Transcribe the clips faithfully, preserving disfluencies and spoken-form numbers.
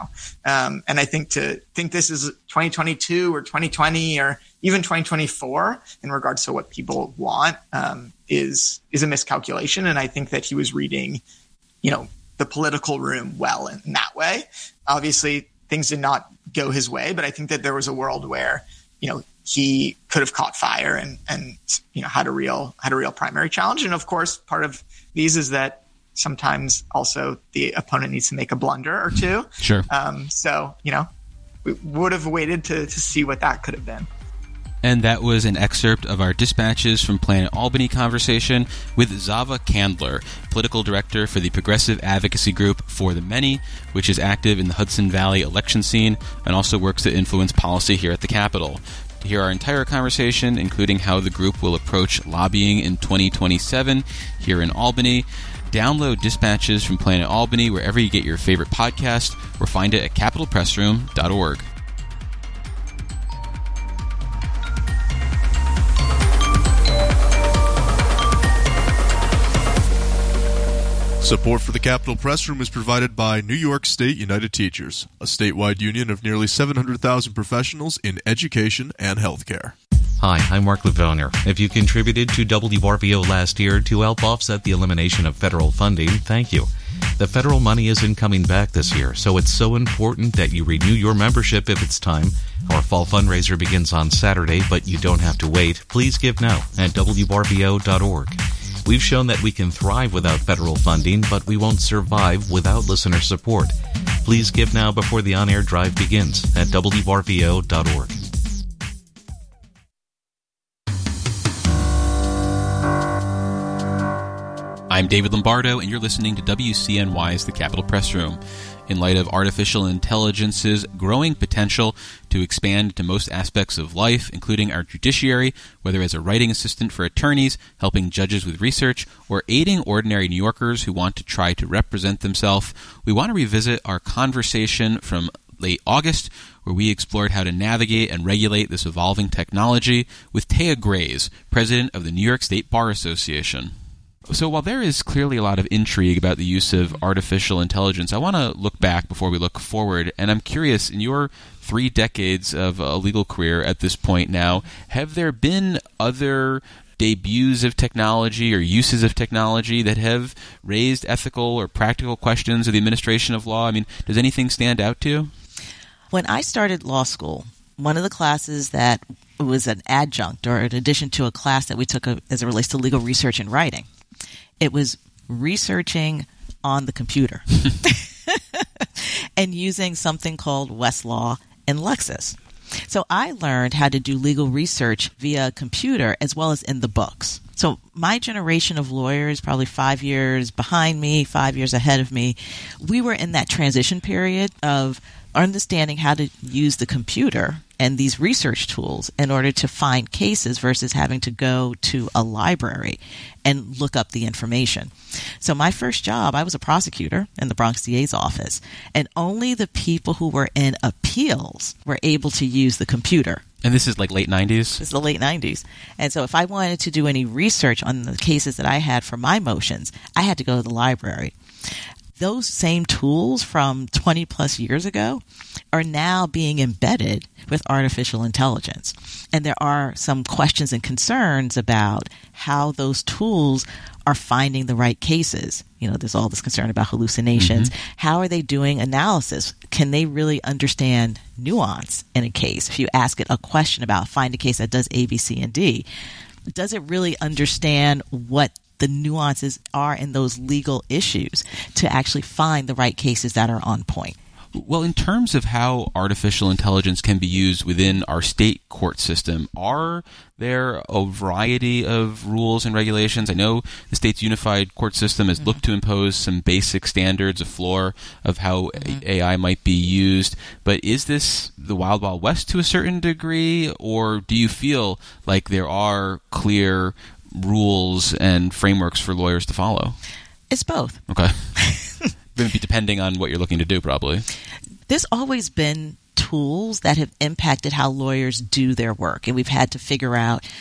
Um, and I think to think this is twenty twenty-two or twenty twenty or even twenty twenty-four in regards to what people want um, is is a miscalculation. And I think that he was reading, you know, the political room well in, in that way. Obviously, things did not go his way, but I think that there was a world where, you know, he could have caught fire and, and you know, had a real had a real primary challenge. And of course, part of these is that sometimes also the opponent needs to make a blunder or two. Sure. Um, so, you know, we would have waited to, to see what that could have been. And that was an excerpt of our Dispatches from Planet Albany conversation with Zava Candler, political director for the progressive advocacy group For the Many, which is active in the Hudson Valley election scene and also works to influence policy here at the Capitol. To hear our entire conversation, including how the group will approach lobbying in twenty twenty-seven here in Albany, download Dispatches from Planet Albany wherever you get your favorite podcast, or find it at capitol press room dot org. Support for the Capitol Press Room is provided by New York State United Teachers, a statewide union of nearly seven hundred thousand professionals in education and healthcare. Hi, I'm Mark Livoner. If you contributed to W R V O last year to help offset the elimination of federal funding, thank you. The federal money isn't coming back this year, so it's so important that you renew your membership if it's time. Our fall fundraiser begins on Saturday, but you don't have to wait. Please give now at W R V O dot org. We've shown that we can thrive without federal funding, but we won't survive without listener support. Please give now before the on-air drive begins at W R V O dot org. I'm David Lombardo, and you're listening to W C N Y's The Capitol Press Room. In light of artificial intelligence's growing potential to expand to most aspects of life, including our judiciary, whether as a writing assistant for attorneys, helping judges with research, or aiding ordinary New Yorkers who want to try to represent themselves, we want to revisit our conversation from late August, where we explored how to navigate and regulate this evolving technology with Taya Grays, president of the New York State Bar Association. So while there is clearly a lot of intrigue about the use of artificial intelligence, I want to look back before we look forward. And I'm curious, in your three decades of a legal career at this point now, have there been other debuts of technology or uses of technology that have raised ethical or practical questions of the administration of law? I mean, does anything stand out to you? When I started law school, one of the classes that was an adjunct or in addition to a class that we took as it relates to legal research and writing, it was researching on the computer and using something called Westlaw and Lexis. So I learned how to do legal research via computer as well as in the books. So my generation of lawyers, probably five years behind me, five years ahead of me, we were in that transition period of understanding how to use the computer and these research tools in order to find cases versus having to go to a library and look up the information. So my first job, I was a prosecutor in the Bronx D A's office, and only the people who were in appeals were able to use the computer. And this is like late nineties? This is the late nineties. And so if I wanted to do any research on the cases that I had for my motions, I had to go to the library. Those same tools from twenty plus years ago are now being embedded with artificial intelligence. And there are some questions and concerns about how those tools are finding the right cases. You know, there's all this concern about hallucinations. Mm-hmm. How are they doing analysis? Can they really understand nuance in a case? If you ask it a question about find a case that does A, B, C, and D, does it really understand what the nuances are in those legal issues to actually find the right cases that are on point? Well, in terms of how artificial intelligence can be used within our state court system, are there a variety of rules and regulations? I know the state's unified court system has mm-hmm. looked to impose some basic standards, a floor of how mm-hmm. A I might be used, but is this the Wild Wild West to a certain degree, or do you feel like there are clear rules and frameworks for lawyers to follow? It's both. Okay. Maybe depending on what you're looking to do, probably. There's always been tools that have impacted how lawyers do their work, and we've had to figure out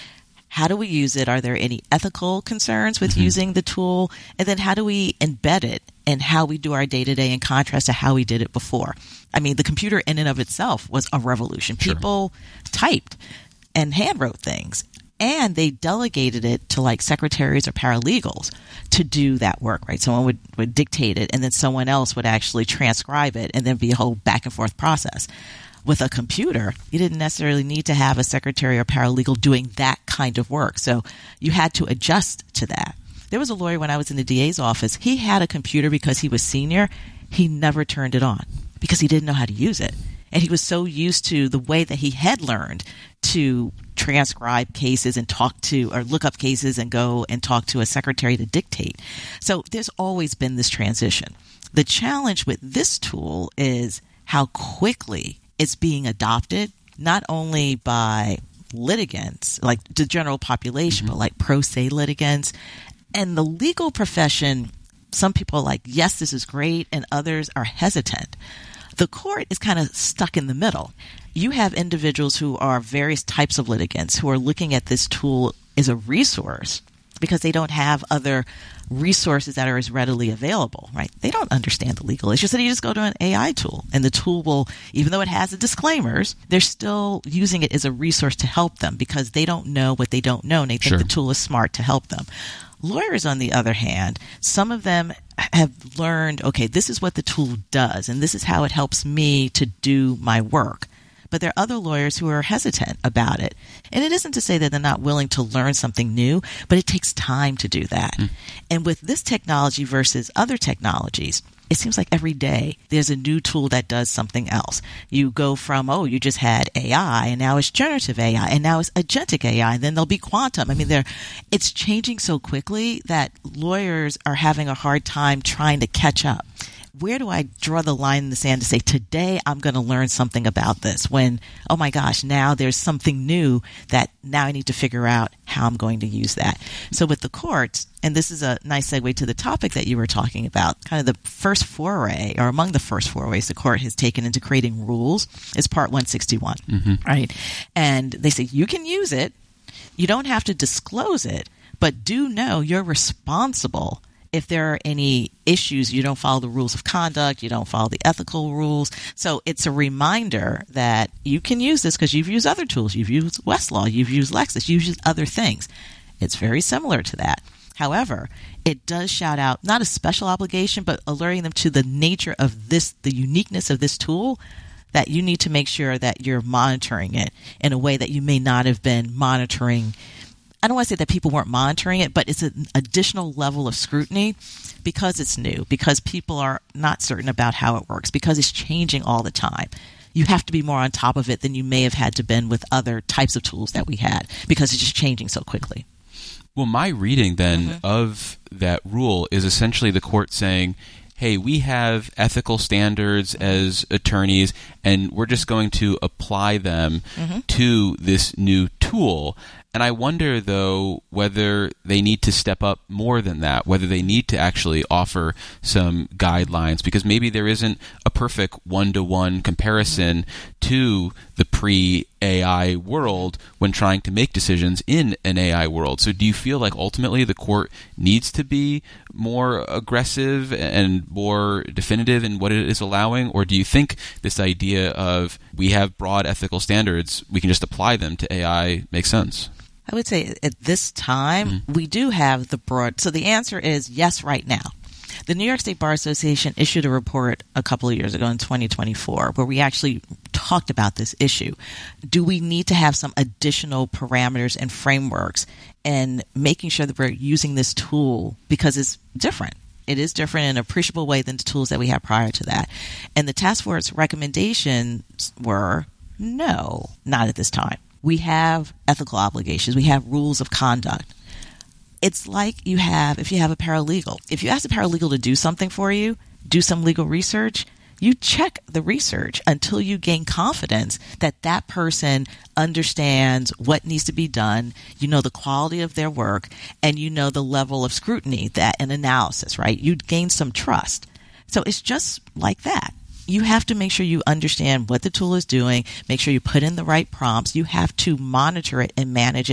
How do we use it? Are there any ethical concerns with mm-hmm. using the tool? And then how do we embed it in how we do our day-to-day in contrast to how we did it before? I mean, the computer in and of itself was a revolution. Sure. People typed and handwrote things, and they delegated it to like secretaries or paralegals to do that work, right? Someone would, would dictate it, and then someone else would actually transcribe it, and then be a whole back and forth process. With a computer, you didn't necessarily need to have a secretary or paralegal doing that kind of work. So you had to adjust to that. There was a lawyer when I was in the D A's office. He had a computer because he was senior. He never turned it on because he didn't know how to use it. And he was so used to the way that he had learned to transcribe cases and talk to or look up cases and go and talk to a secretary to dictate. So there's always been this transition. The challenge with this tool is how quickly it's being adopted, not only by litigants, like the general population, mm-hmm. but like pro se litigants. And the legal profession, some people are like, yes, this is great, and others are hesitant. The court is kind of stuck in the middle. You have individuals who are various types of litigants who are looking at this tool as a resource because they don't have other resources that are as readily available, right? They don't understand the legal issues. So you just go to an A I tool, and the tool will, even though it has the disclaimers, they're still using it as a resource to help them because they don't know what they don't know, and they think Sure. the tool is smart to help them. Lawyers, on the other hand, some of them have learned, okay, this is what the tool does, and this is how it helps me to do my work. But there are other lawyers who are hesitant about it. And it isn't to say that they're not willing to learn something new, but it takes time to do that. Mm. And with this technology versus other technologies, it seems like every day there's a new tool that does something else. You go from, oh, you just had A I, and now it's generative A I, and now it's agentic A I, and then there'll be quantum. I mean, they're, it's changing so quickly that lawyers are having a hard time trying to catch up. Where do I draw the line in the sand to say, today I'm going to learn something about this when, oh my gosh, now there's something new that now I need to figure out how I'm going to use that. So with the courts, and this is a nice segue to the topic that you were talking about, kind of the first foray, or among the first forays the court has taken into creating rules is Part one sixty-one, mm-hmm. right? And they say you can use it. You don't have to disclose it, but do know you're responsible if there are any issues, you don't follow the rules of conduct, you don't follow the ethical rules. So it's a reminder that you can use this because you've used other tools. You've used Westlaw, you've used Lexis, you've used other things. It's very similar to that. However, it does shout out not a special obligation, but alerting them to the nature of this, the uniqueness of this tool, that you need to make sure that you're monitoring it in a way that you may not have been monitoring. I don't want to say that people weren't monitoring it, but it's an additional level of scrutiny because it's new, because people are not certain about how it works, because it's changing all the time. You have to be more on top of it than you may have had to been with other types of tools that we had because it's just changing so quickly. Well, my reading then mm-hmm. of that rule is essentially the court saying, hey, we have ethical standards as attorneys, and we're just going to apply them mm-hmm. to this new tool. And I wonder, though, whether they need to step up more than that, whether they need to actually offer some guidelines, because maybe there isn't a perfect one-to-one comparison to the pre-A I world when trying to make decisions in an A I world. So do you feel like ultimately the court needs to be more aggressive and more definitive in what it is allowing? Or do you think this idea of we have broad ethical standards, we can just apply them to A I makes sense? I would say at this time, mm-hmm. we do have the broad. So the answer is yes right now. The New York State Bar Association issued a report a couple of years ago in twenty twenty-four where we actually talked about this issue. Do we need to have some additional parameters and frameworks and making sure that we're using this tool because it's different? It is different in an appreciable way than the tools that we had prior to that. And the task force recommendations were no, not at this time. We have ethical obligations. We have rules of conduct. It's like you have, if you have a paralegal, if you ask a paralegal to do something for you, do some legal research, you check the research until you gain confidence that that person understands what needs to be done, you know the quality of their work, and you know the level of scrutiny that and analysis, right? You gain some trust. So it's just like that. You have to make sure you understand what the tool is doing, make sure you put in the right prompts. You have to monitor it and manage it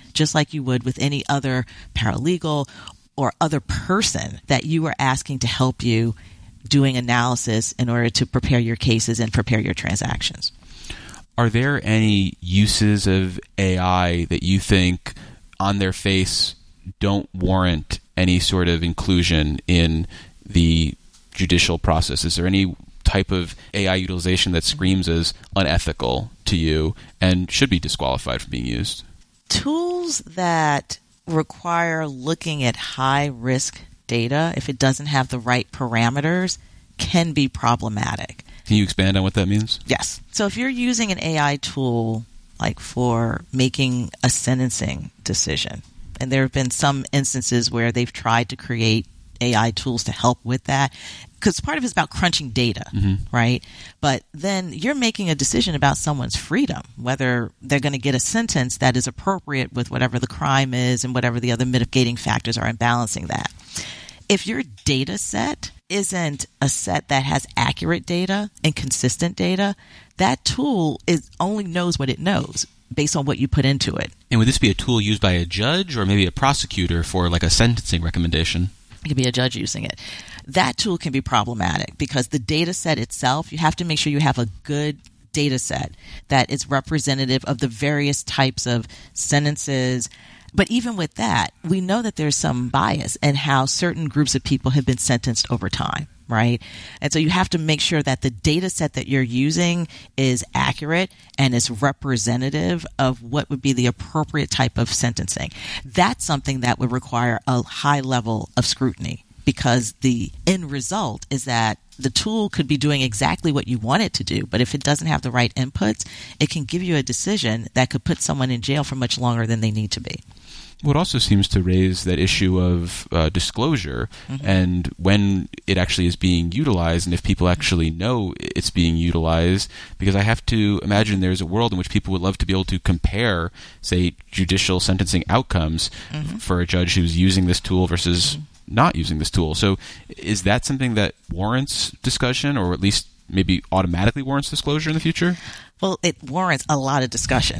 just like you would with any other paralegal or other person that you are asking to help you doing analysis in order to prepare your cases and prepare your transactions. Are there any uses of A I that you think on their face don't warrant any sort of inclusion in the judicial process? Is there any type of A I utilization that screams as unethical to you and should be disqualified from being used? Tools that require looking at high-risk data, if it doesn't have the right parameters, can be problematic. Can you expand on what that means? Yes. So if you're using an A I tool like for making a sentencing decision, and there have been some instances where they've tried to create A I tools to help with that, because part of it is about crunching data, mm-hmm. right? But then you're making a decision about someone's freedom, whether they're going to get a sentence that is appropriate with whatever the crime is and whatever the other mitigating factors are in balancing that. If your data set isn't a set that has accurate data and consistent data, that tool is only knows what it knows based on what you put into it. And would this be a tool used by a judge or maybe a prosecutor for like a sentencing recommendation? It could be a judge using it. That tool can be problematic because the data set itself, you have to make sure you have a good data set that is representative of the various types of sentences. But even with that, we know that there's some bias in how certain groups of people have been sentenced over time, right? And so you have to make sure that the data set that you're using is accurate and is representative of what would be the appropriate type of sentencing. That's something that would require a high level of scrutiny because the end result is that the tool could be doing exactly what you want it to do, but if it doesn't have the right inputs, it can give you a decision that could put someone in jail for much longer than they need to be. Well, it also seems to raise that issue of uh, disclosure mm-hmm. and when it actually is being utilized and if people actually know it's being utilized, because I have to imagine there's a world in which people would love to be able to compare, say, judicial sentencing outcomes mm-hmm. for a judge who's using this tool versus mm-hmm. not using this tool. So is that something that warrants discussion or at least maybe automatically warrants disclosure in the future? Well, it warrants a lot of discussion.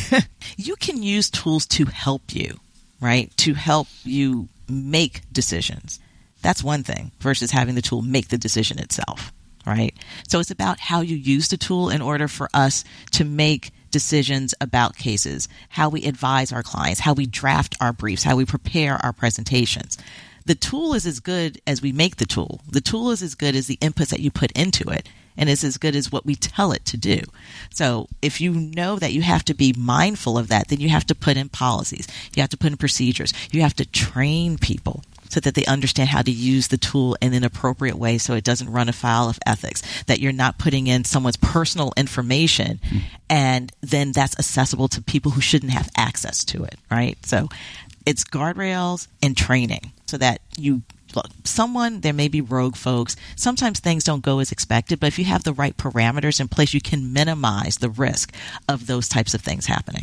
You can use tools to help you, right? To help you make decisions. That's one thing versus having the tool make the decision itself, right? So it's about how you use the tool in order for us to make decisions about cases, how we advise our clients, how we draft our briefs, how we prepare our presentations. The tool is as good as we make the tool. The tool is as good as the inputs that you put into it, and it's as good as what we tell it to do. So if you know that you have to be mindful of that, then you have to put in policies. You have to put in procedures. You have to train people so that they understand how to use the tool in an appropriate way so it doesn't run afoul of ethics, that you're not putting in someone's personal information mm. and then that's accessible to people who shouldn't have access to it, right? So it's guardrails and training so that you look, someone, there may be rogue folks. Sometimes things don't go as expected, but if you have the right parameters in place, you can minimize the risk of those types of things happening.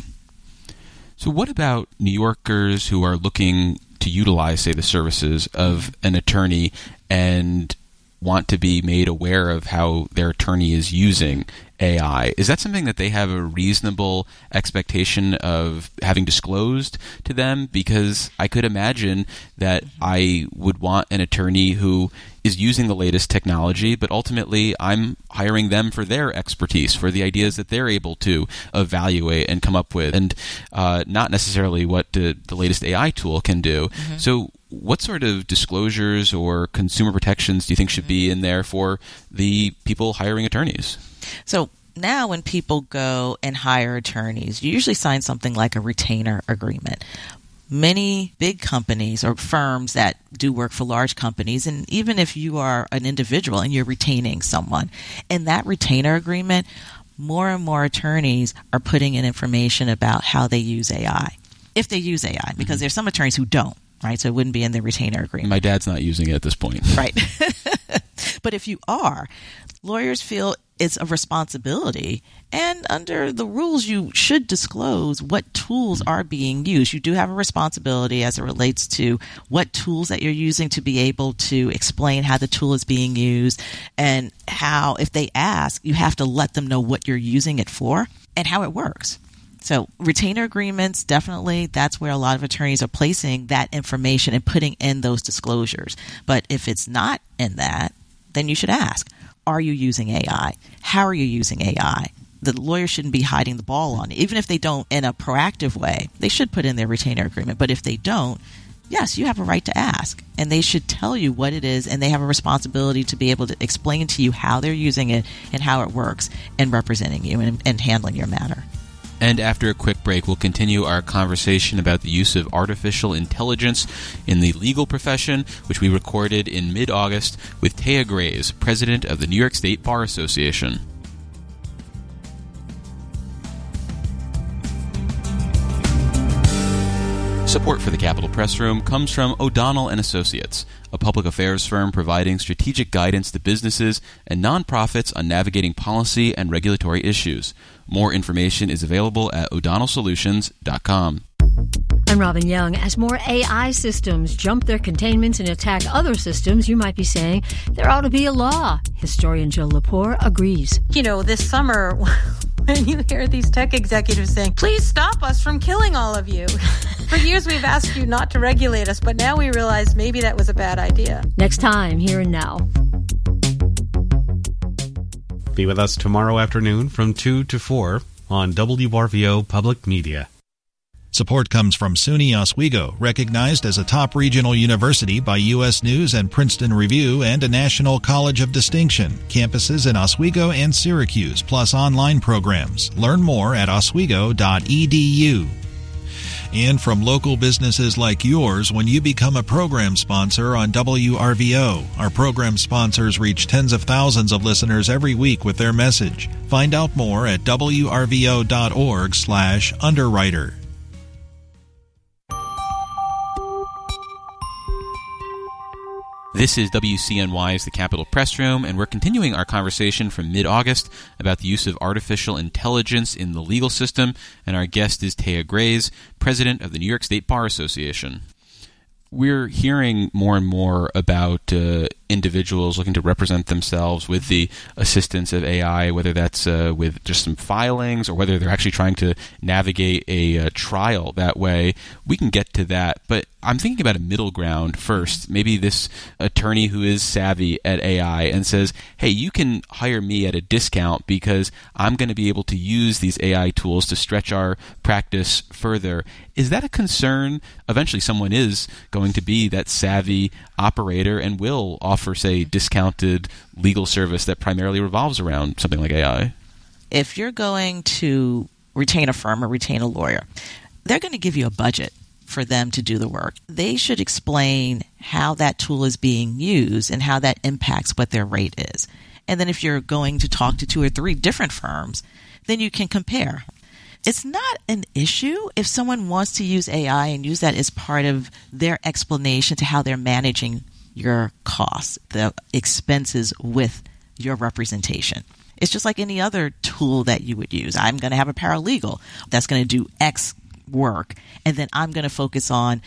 So what about New Yorkers who are looking to utilize, say, the services of an attorney and want to be made aware of how their attorney is using A I? Is that something that they have a reasonable expectation of having disclosed to them? Because I could imagine that I would want an attorney who is using the latest technology, but ultimately I'm hiring them for their expertise, for the ideas that they're able to evaluate and come up with, and uh, not necessarily what the, the latest A I tool can do. Mm-hmm. So what sort of disclosures or consumer protections do you think should be in there for the people hiring attorneys? So now when people go and hire attorneys, you usually sign something like a retainer agreement. Many big companies or firms that do work for large companies, and even if you are an individual and you're retaining someone, in that retainer agreement, more and more attorneys are putting in information about how they use A I, if they use A I, because mm-hmm. there's some attorneys who don't, right? So it wouldn't be in the retainer agreement. My dad's not using it at this point. Right. But if you are, lawyers feel it's a responsibility, and under the rules, you should disclose what tools are being used. You do have a responsibility as it relates to what tools that you're using to be able to explain how the tool is being used, and how, if they ask, you have to let them know what you're using it for and how it works. So retainer agreements, definitely, that's where a lot of attorneys are placing that information and putting in those disclosures. But if it's not in that, then you should ask, are you using A I? How are you using A I? The lawyer shouldn't be hiding the ball on it. Even if they don't in a proactive way, they should put in their retainer agreement. But if they don't, yes, you have a right to ask. And they should tell you what it is, and they have a responsibility to be able to explain to you how they're using it and how it works in representing you and, and handling your matter. And after a quick break, we'll continue our conversation about the use of artificial intelligence in the legal profession, which we recorded in mid-August with Taya Grays, president of the New York State Bar Association. Support for the Capitol Press Room comes from O'Donnell and Associates, a public affairs firm providing strategic guidance to businesses and nonprofits on navigating policy and regulatory issues. More information is available at o'donnell solutions dot com. I'm Robin Young. As more A I systems jump their containments and attack other systems, you might be saying there ought to be a law. Historian Jill Lepore agrees. You know, this summer, when you hear these tech executives saying, please stop us from killing all of you. For years we've asked you not to regulate us, but now we realize maybe that was a bad idea. Next time, Here and Now. Be with us tomorrow afternoon from two to four on W R V O Public Media. Support comes from SUNY Oswego, recognized as a top regional university by U S News and Princeton Review and a National College of Distinction. Campuses in Oswego and Syracuse, plus online programs. Learn more at oswego dot e d u. And from local businesses like yours, when you become a program sponsor on W R V O. Our program sponsors reach tens of thousands of listeners every week with their message. Find out more at w r v o dot org slash underwriter. This is W C N Y's The Capitol Press Room, and we're continuing our conversation from mid-August about the use of artificial intelligence in the legal system, and our guest is Taya Grays, president of the New York State Bar Association. We're hearing more and more about uh, individuals looking to represent themselves with the assistance of A I, whether that's uh, with just some filings or whether they're actually trying to navigate a uh, trial that way. We can get to that, but I'm thinking about a middle ground first. Maybe this attorney who is savvy at A I and says, hey, you can hire me at a discount because I'm going to be able to use these A I tools to stretch our practice further. Is that a concern? Eventually someone is going to be that savvy operator and will offer, say, discounted legal service that primarily revolves around something like A I. If you're going to retain a firm or retain a lawyer, they're going to give you a budget for them to do the work. They should explain how that tool is being used and how that impacts what their rate is. And then if you're going to talk to two or three different firms, then you can compare. It's not an issue if someone wants to use A I and use that as part of their explanation to how they're managing your costs, the expenses with your representation. It's just like any other tool that you would use. I'm going to have a paralegal that's going to do X work, and then I'm going to focus on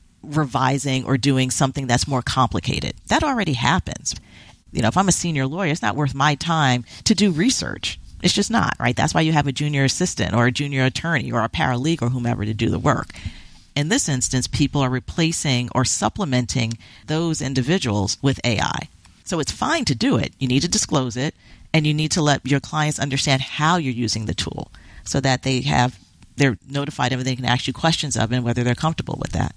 revising or doing something that's more complicated. That already happens. You know, if I'm a senior lawyer, it's not worth my time to do research. It's just not, right? That's why you have a junior assistant or a junior attorney or a paralegal or whomever to do the work. In this instance, people are replacing or supplementing those individuals with A I. So it's fine to do it. You need to disclose it, and you need to let your clients understand how you're using the tool so that they have they're notified of it, they can ask you questions of it and whether they're comfortable with that.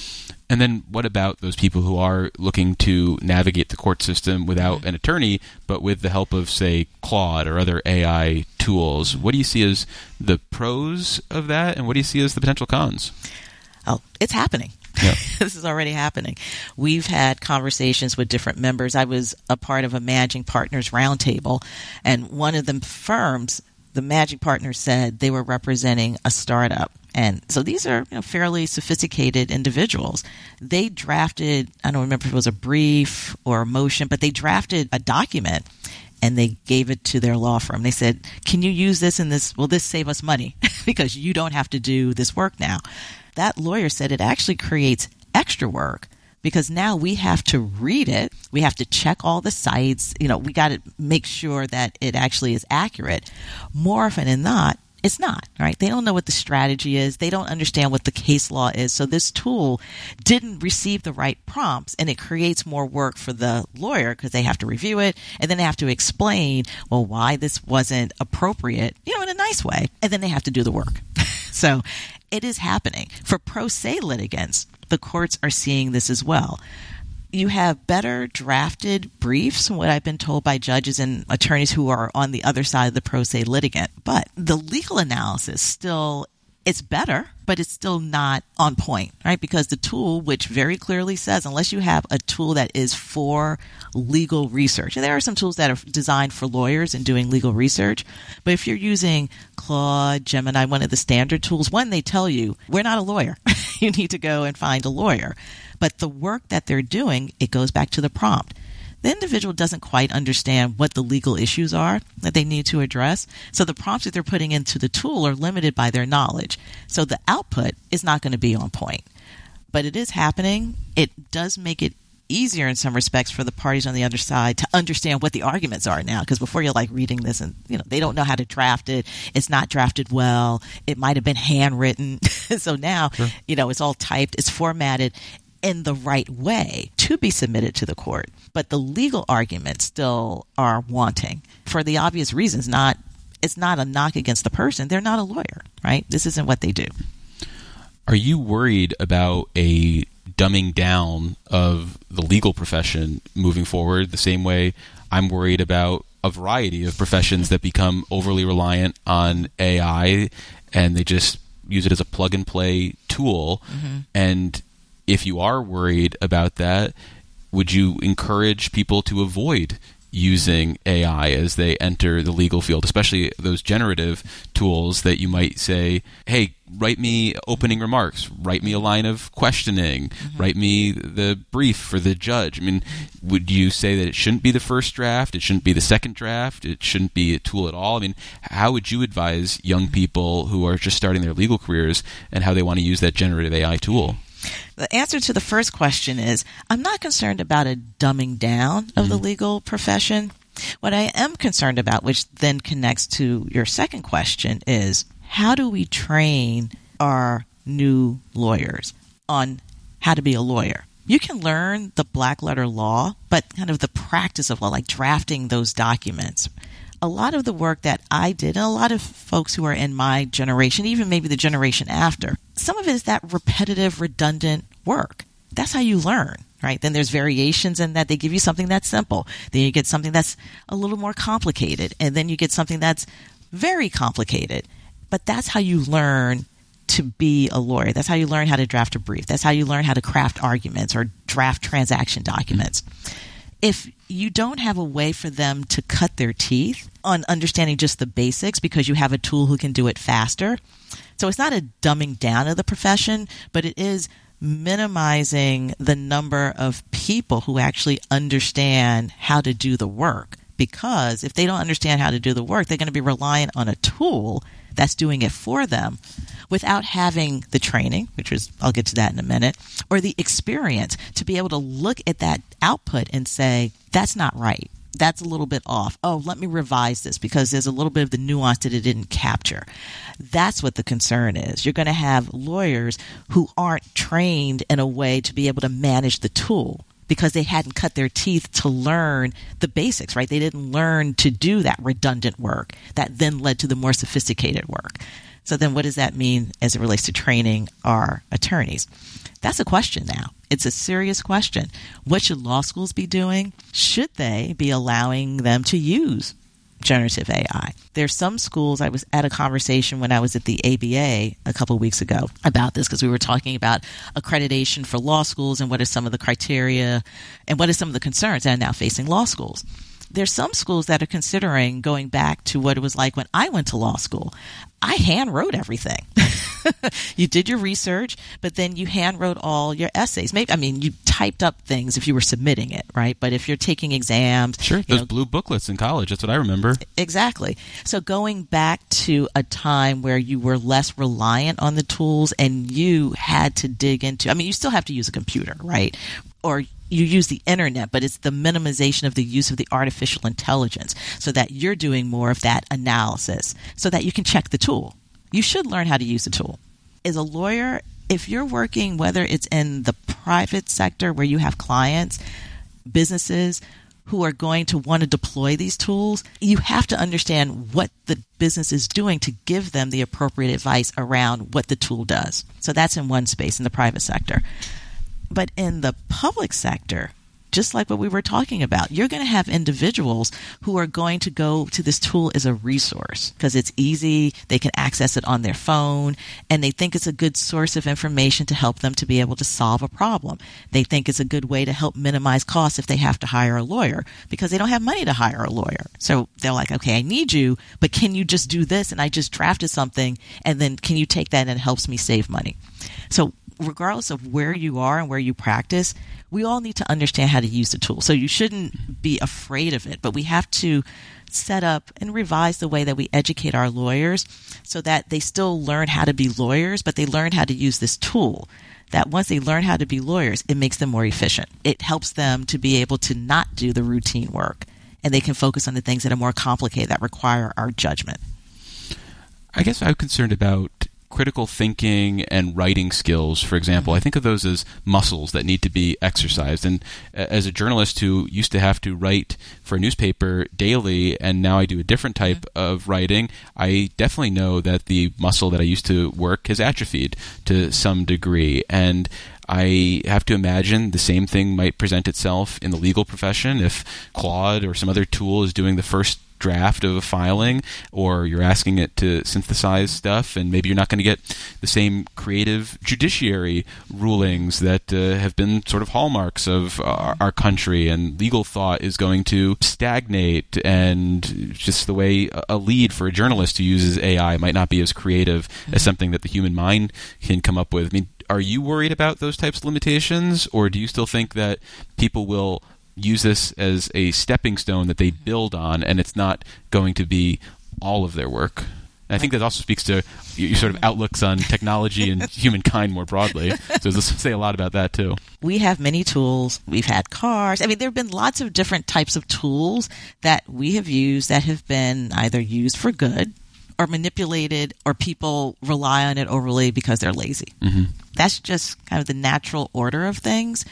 And then what about those people who are looking to navigate the court system without mm-hmm. an attorney, but with the help of, say, Claude or other A I tools? What do you see as the pros of that, and what do you see as the potential cons? Oh, it's happening. Yeah. This is already happening. We've had conversations with different members. I was a part of a managing partners roundtable, and one of the firms, the managing partner, said they were representing a startup. And so these are, you know, fairly sophisticated individuals. They drafted, I don't remember if it was a brief or a motion, but they drafted a document and they gave it to their law firm. They said, can you use this in this? Will this save us money? Because you don't have to do this work now. That lawyer said it actually creates extra work because now we have to read it. We have to check all the sites. You know, we got to make sure that it actually is accurate. More often than not, It's not, right? They don't know what the strategy is. They don't understand what the case law is. So this tool didn't receive the right prompts, and it creates more work for the lawyer because they have to review it, and then they have to explain, well, why this wasn't appropriate, you know, in a nice way. And then they have to do the work. So it is happening. For pro se litigants, the courts are seeing this as well. You have better drafted briefs, from what I've been told by judges and attorneys who are on the other side of the pro se litigant. But the legal analysis still, it's better, but it's still not on point, right? Because the tool, which very clearly says, unless you have a tool that is for legal research, and there are some tools that are designed for lawyers and doing legal research, but if you're using Claude, Gemini, one of the standard tools, one, they tell you, we're not a lawyer. You need to go and find a lawyer. But the work that they're doing, it goes back to the prompt. The individual doesn't quite understand what the legal issues are that they need to address. So the prompts that they're putting into the tool are limited by their knowledge. So the output is not going to be on point. But it is happening. It does make it easier in some respects for the parties on the other side to understand what the arguments are now. Because before you're like reading this and, you know, they don't know how to draft it. It's not drafted well. It might have been handwritten. So now, sure. you know, it's all typed. It's formatted in the right way to be submitted to the court. But the legal arguments still are wanting for the obvious reasons. Not, it's not a knock against the person. They're not a lawyer, right? This isn't what they do. Are you worried about a dumbing down of the legal profession moving forward the same way I'm worried about a variety of professions that become overly reliant on A I and they just use it as a plug and play tool? Mm-hmm. And if you are worried about that, would you encourage people to avoid using A I as they enter the legal field, especially those generative tools that you might say, hey, write me opening remarks, write me a line of questioning, mm-hmm. write me the brief for the judge? I mean, would you say that it shouldn't be the first draft, it shouldn't be the second draft, it shouldn't be a tool at all? I mean, how would you advise young people who are just starting their legal careers and how they want to use that generative A I tool? The answer to the first question is, I'm not concerned about a dumbing down of mm-hmm. the legal profession. What I am concerned about, which then connects to your second question, is how do we train our new lawyers on how to be a lawyer? You can learn the black letter law, but kind of the practice of law, like drafting those documents. A lot of the work that I did, and a lot of folks who are in my generation, even maybe the generation after, some of it is that repetitive, redundant work. That's how you learn, right? Then there's variations in that. They give you something that's simple. Then you get something that's a little more complicated. And then you get something that's very complicated. But that's how you learn to be a lawyer. That's how you learn how to draft a brief. That's how you learn how to craft arguments or draft transaction documents. If you don't have a way for them to cut their teeth on understanding just the basics because you have a tool who can do it faster, so it's not a dumbing down of the profession, but it is minimizing the number of people who actually understand how to do the work. Because if they don't understand how to do the work, they're going to be reliant on a tool that's doing it for them without having the training, which is, I'll get to that in a minute, or the experience to be able to look at that output and say, that's not right. That's a little bit off. Oh, let me revise this because there's a little bit of the nuance that it didn't capture. That's what the concern is. You're going to have lawyers who aren't trained in a way to be able to manage the tool because they hadn't cut their teeth to learn the basics, right? They didn't learn to do that redundant work that then led to the more sophisticated work. So then what does that mean as it relates to training our attorneys? That's a question now. It's a serious question. What should law schools be doing? Should they be allowing them to use generative A I? There's some schools, I was at a conversation when I was at the A B A a couple of weeks ago about this because we were talking about accreditation for law schools and what are some of the criteria and what are some of the concerns that are now facing law schools. There's some schools that are considering going back to what it was like when I went to law school. I hand wrote everything. You did your research, but then you hand wrote all your essays. Maybe, I mean, you typed up things if you were submitting it, right? But if you're taking exams. Sure, those know, blue booklets in college, that's what I remember. Exactly. So going back to a time where you were less reliant on the tools and you had to dig into, I mean, you still have to use a computer, right? Or you use the internet, but it's the minimization of the use of the artificial intelligence so that you're doing more of that analysis so that you can check the tool. You should learn how to use the tool. As a lawyer, if you're working, whether it's in the private sector where you have clients, businesses who are going to want to deploy these tools, you have to understand what the business is doing to give them the appropriate advice around what the tool does. So that's in one space, in the private sector. But in the public sector, just like what we were talking about, you're going to have individuals who are going to go to this tool as a resource because it's easy, they can access it on their phone, and they think it's a good source of information to help them to be able to solve a problem. They think it's a good way to help minimize costs if they have to hire a lawyer because they don't have money to hire a lawyer. So they're like, okay, I need you, but can you just do this? And I just drafted something, and then can you take that and it helps me save money? So regardless of where you are and where you practice, we all need to understand how to use the tool. So you shouldn't be afraid of it, but we have to set up and revise the way that we educate our lawyers so that they still learn how to be lawyers, but they learn how to use this tool. That once they learn how to be lawyers, it makes them more efficient. It helps them to be able to not do the routine work, and they can focus on the things that are more complicated, that require our judgment. I guess I'm concerned about critical thinking and writing skills, for example. I think of those as muscles that need to be exercised. And as a journalist who used to have to write for a newspaper daily, and now I do a different type of writing, I definitely know that the muscle that I used to work has atrophied to some degree. And I have to imagine the same thing might present itself in the legal profession if Claude or some other tool is doing the first draft of a filing, or you're asking it to synthesize stuff, and maybe you're not going to get the same creative judiciary rulings that uh, have been sort of hallmarks of our, our country, and legal thought is going to stagnate, and just the way a lead for a journalist who uses A I might not be as creative mm-hmm. as something that the human mind can come up with. I mean, are you worried about those types of limitations, or do you still think that people will use this as a stepping stone that they build on, and it's not going to be all of their work? And I think that also speaks to your sort of outlooks on technology and humankind more broadly. So let's say a lot about that too. We have many tools. We've had cars. I mean, there have been lots of different types of tools that we have used that have been either used for good or manipulated, or people rely on it overly because they're lazy. Mm-hmm. That's just kind of the natural order of things.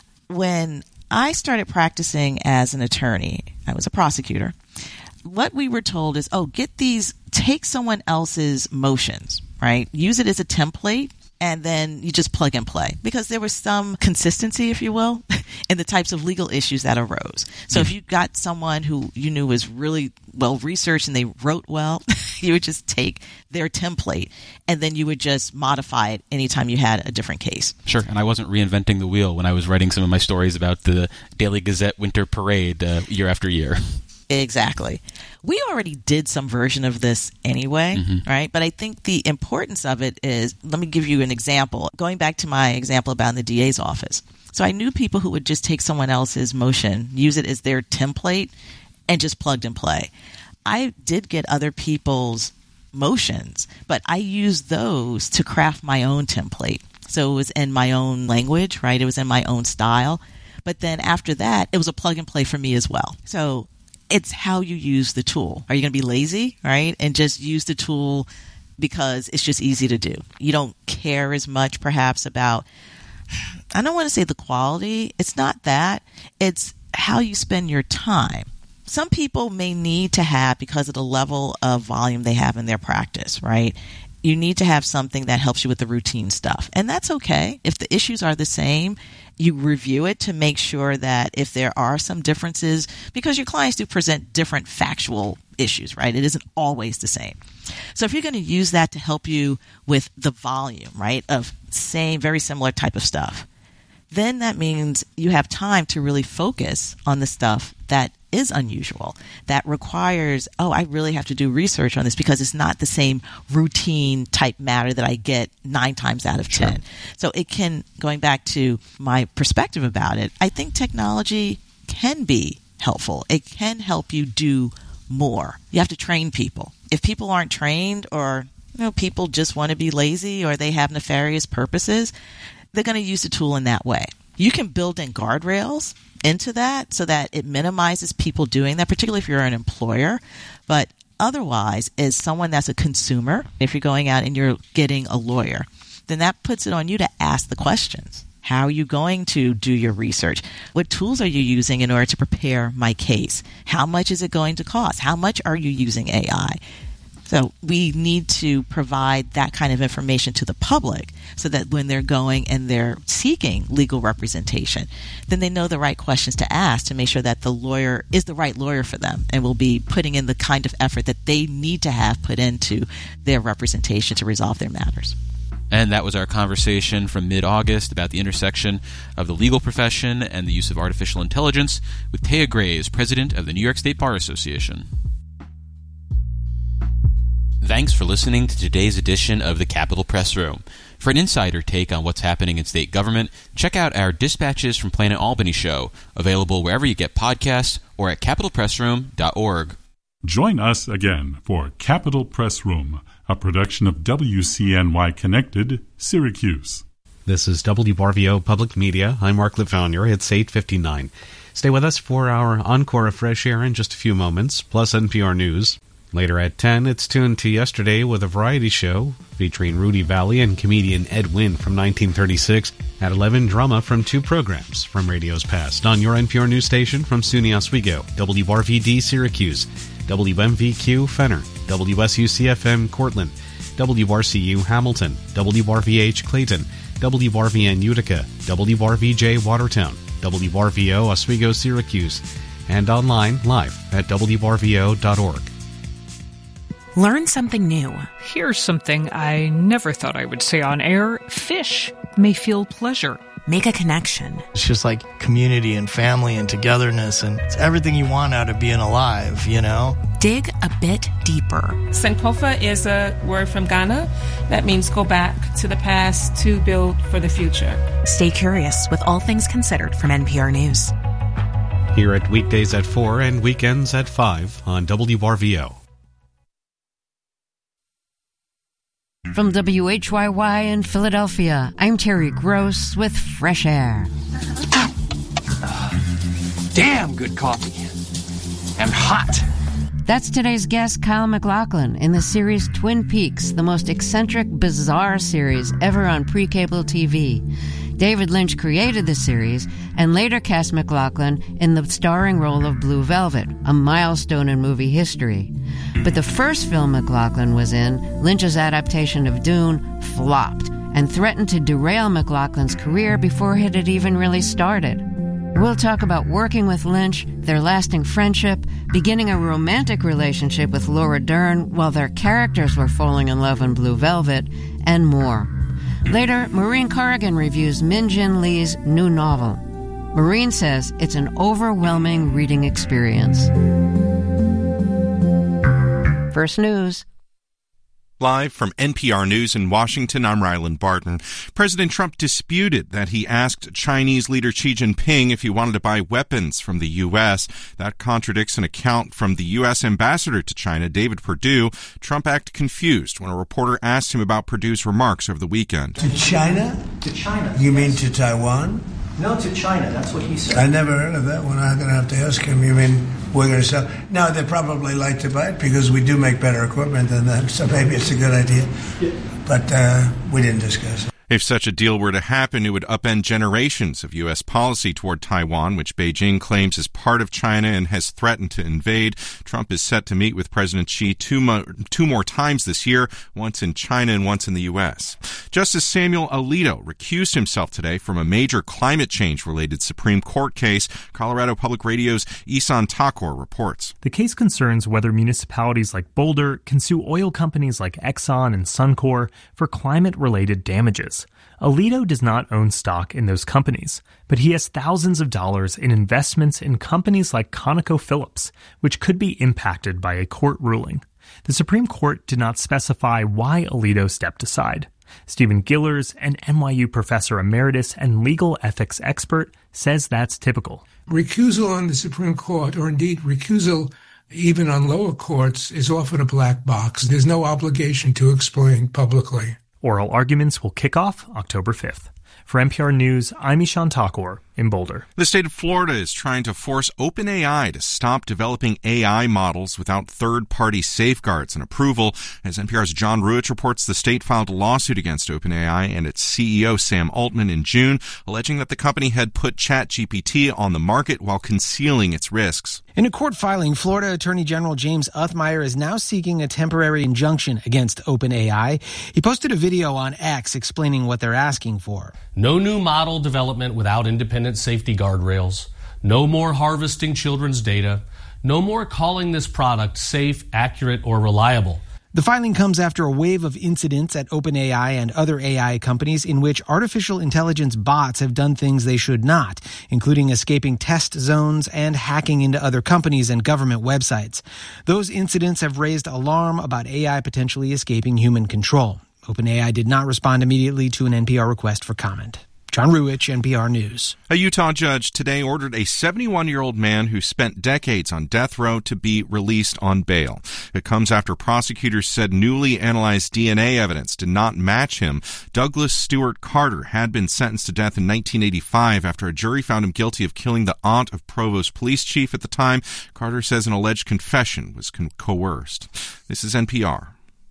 When I started practicing as an attorney, I was a prosecutor. What we were told is, oh, get these, take someone else's motions, right? Use it as a template, and then you just plug and play. Because there was some consistency, if you will, in the types of legal issues that arose. So if you got someone who you knew was really well researched and they wrote well, you would just take their template and then you would just modify it anytime you had a different case. Sure, and I wasn't reinventing the wheel when I was writing some of my stories about the Daily Gazette Winter Parade uh, year after year. Exactly. We already did some version of this anyway, mm-hmm. right? But I think the importance of it is, let me give you an example. Going back to my example about in the D A's office. So I knew people who would just take someone else's motion, use it as their template, and just plugged and play. I did get other people's motions, but I used those to craft my own template. So it was in my own language, right? It was in my own style. But then after that, it was a plug and play for me as well. So it's how you use the tool. Are you going to be lazy, right? And just use the tool because it's just easy to do. You don't care as much perhaps about, I don't want to say the quality. It's not that. It's how you spend your time. Some people may need to have, because of the level of volume they have in their practice, right? You need to have something that helps you with the routine stuff. And that's okay. If the issues are the same, you review it to make sure that if there are some differences, because your clients do present different factual issues, right? It isn't always the same. So if you're going to use that to help you with the volume, right, of same, very similar type of stuff, then that means you have time to really focus on the stuff that is unusual, that requires, oh, I really have to do research on this because it's not the same routine type matter that I get nine times out of ten. Sure. So it can, going back to my perspective about it, I think technology can be helpful. It can help you do more. You have to train people. If people aren't trained, or you know, people just want to be lazy, or they have nefarious purposes, they're going to use the tool in that way. You can build in guardrails into that so that it minimizes people doing that, particularly if you're an employer. But otherwise, as someone that's a consumer, if you're going out and you're getting a lawyer, then that puts it on you to ask the questions. How are you going to do your research? What tools are you using in order to prepare my case? How much is it going to cost? How much are you using A I? So we need to provide that kind of information to the public so that when they're going and they're seeking legal representation, then they know the right questions to ask to make sure that the lawyer is the right lawyer for them and will be putting in the kind of effort that they need to have put into their representation to resolve their matters. And that was our conversation from mid-August about the intersection of the legal profession and the use of artificial intelligence with Taya Graves, president of the New York State Bar Association. Thanks for listening to today's edition of the Capitol Press Room. For an insider take on what's happening in state government, check out our Dispatches from Planet Albany show, available wherever you get podcasts or at capitol press room dot org. Join us again for Capitol Press Room, a production of W C N Y Connected, Syracuse. This is W R V O Public Media. I'm Mark Lefauner. It's eight fifty-nine. Stay with us for our encore of Fresh Air in just a few moments, plus N P R News. Later at ten, it's tuned to Yesterday with a variety show featuring Rudy Valley and comedian Ed Wynn from nineteen thirty-six. At eleven, drama from two programs from radio's past on your N P R news station from SUNY Oswego, W R V D Syracuse, W M V Q Fenner, W S U C F M Cortland, W R C U Hamilton, W R V H Clayton, W R V N Utica, W R V J Watertown, W R V O Oswego Syracuse, and online live at W R V O dot org. Learn something new. Here's something I never thought I would say on air. Fish may feel pleasure. Make a connection. It's just like community and family and togetherness, and it's everything you want out of being alive, you know? Dig a bit deeper. Sankofa is a word from Ghana that means go back to the past to build for the future. Stay curious with All Things Considered from N P R News. Here at weekdays at four and weekends at five on W R V O. From W H Y Y in Philadelphia, I'm Terry Gross with Fresh Air. Damn good coffee. And hot. That's today's guest, Kyle MacLachlan, in the series Twin Peaks, the most eccentric, bizarre series ever on pre-cable T V. David Lynch created the series and later cast MacLachlan in the starring role of Blue Velvet, a milestone in movie history. But the first film MacLachlan was in, Lynch's adaptation of Dune, flopped and threatened to derail MacLachlan's career before it had even really started. We'll talk about working with Lynch, their lasting friendship, beginning a romantic relationship with Laura Dern while their characters were falling in love in Blue Velvet, and more. Later, Maureen Corrigan reviews Min Jin Lee's new novel. Maureen says it's an overwhelming reading experience. First News. Live from N P R News in Washington, I'm Ryland Barton. President Trump disputed that he asked Chinese leader Xi Jinping if he wanted to buy weapons from the U S. That contradicts an account from the U S ambassador to China, David Perdue. Trump acted confused when a reporter asked him about Perdue's remarks over the weekend. To China? To China. You yes. mean to Taiwan? No, to China. That's what he said. I never heard of that one. I'm going to have to ask him. You mean we're going to sell? No, they probably like to buy it because we do make better equipment than them, so maybe it's a good idea. Yeah. But uh, we didn't discuss it. If such a deal were to happen, it would upend generations of U S policy toward Taiwan, which Beijing claims is part of China and has threatened to invade. Trump is set to meet with President Xi two, mo- two more times this year, once in China and once in the U S. Justice Samuel Alito recused himself today from a major climate change-related Supreme Court case. Colorado Public Radio's Isan Takor reports. The case concerns whether municipalities like Boulder can sue oil companies like Exxon and Suncor for climate-related damages. Alito does not own stock in those companies, but he has thousands of dollars in investments in companies like ConocoPhillips, which could be impacted by a court ruling. The Supreme Court did not specify why Alito stepped aside. Stephen Gillers, an N Y U professor emeritus and legal ethics expert, says that's typical. Recusal on the Supreme Court, or indeed recusal even on lower courts, is often a black box. There's no obligation to explain publicly. Oral arguments will kick off October fifth. For N P R News, I'm Ishan Thakur in Boulder. The state of Florida is trying to force OpenAI to stop developing A I models without third-party safeguards and approval. As N P R's John Ruich reports, the state filed a lawsuit against OpenAI and its C E O, Sam Altman, in June, alleging that the company had put ChatGPT on the market while concealing its risks. In a court filing, Florida Attorney General James Uthmire is now seeking a temporary injunction against OpenAI. He posted a video on X explaining what they're asking for. No new model development without independent safety guardrails. No more harvesting children's data. No more calling this product safe, accurate, or reliable. The filing comes after a wave of incidents at OpenAI and other A I companies in which artificial intelligence bots have done things they should not, including escaping test zones and hacking into other companies and government websites. Those incidents have raised alarm about A I potentially escaping human control. OpenAI did not respond immediately to an N P R request for comment. John Ruich, N P R News. A Utah judge today ordered a seventy-one-year-old man who spent decades on death row to be released on bail. It comes after prosecutors said newly analyzed D N A evidence did not match him. Douglas Stewart Carter had been sentenced to death in nineteen eighty-five after a jury found him guilty of killing the aunt of Provo's police chief at the time. Carter says an alleged confession was con- coerced. This is N P R.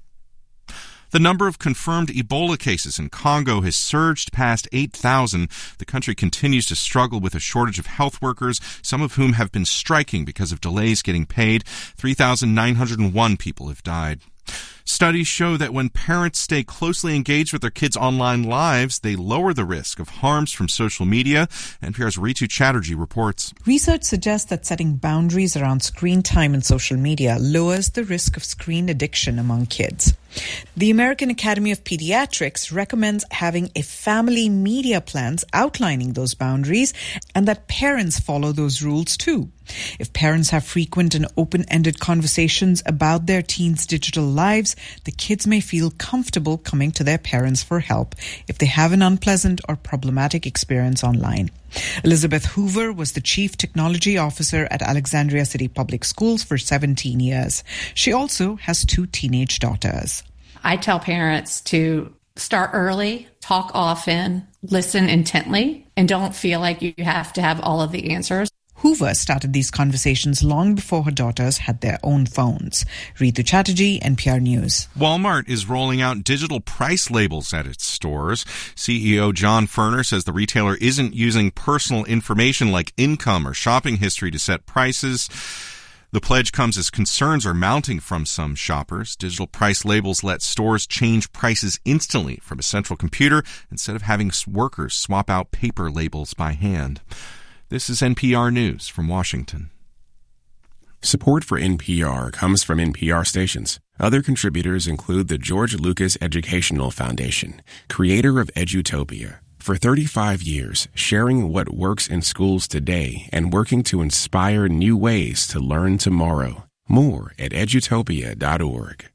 The number of confirmed Ebola cases in Congo has surged past eight thousand. The country continues to struggle with a shortage of health workers, some of whom have been striking because of delays getting paid. three thousand nine hundred one people have died. Studies show that when parents stay closely engaged with their kids' online lives, they lower the risk of harms from social media. N P R's Ritu Chatterjee reports. Research suggests that setting boundaries around screen time and social media lowers the risk of screen addiction among kids. The American Academy of Pediatrics recommends having a family media plans outlining those boundaries and that parents follow those rules too. If parents have frequent and open-ended conversations about their teens' digital lives, the kids may feel comfortable coming to their parents for help if they have an unpleasant or problematic experience online. Elizabeth Hoover was the Chief Technology Officer at Alexandria City Public Schools for seventeen years. She also has two teenage daughters. I tell parents to start early, talk often, listen intently, and don't feel like you have to have all of the answers. Hoover started these conversations long before her daughters had their own phones. Ritu Chatterjee, N P R News. Walmart is rolling out digital price labels at its stores. C E O John Furner says the retailer isn't using personal information like income or shopping history to set prices. The pledge comes as concerns are mounting from some shoppers. Digital price labels let stores change prices instantly from a central computer instead of having workers swap out paper labels by hand. This is N P R News from Washington. Support for N P R comes from N P R stations. Other contributors include the George Lucas Educational Foundation, creator of Edutopia. For thirty-five years, sharing what works in schools today and working to inspire new ways to learn tomorrow. More at edutopia dot org.